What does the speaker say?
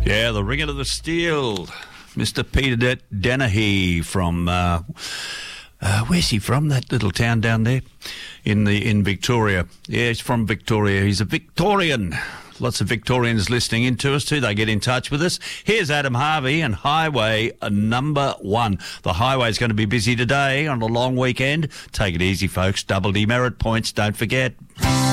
Yeah, the Ringer to the Steel. Mr. Peter Dennehy from, where's he from? That little town down there in Victoria. Yeah, he's from Victoria. He's a Victorian. Lots of Victorians listening in to us too. They get in touch with us. Here's Adam Harvey and Highway number 1. The highway's going to be busy today on a long weekend. Take it easy, folks. Double demerit points, don't forget.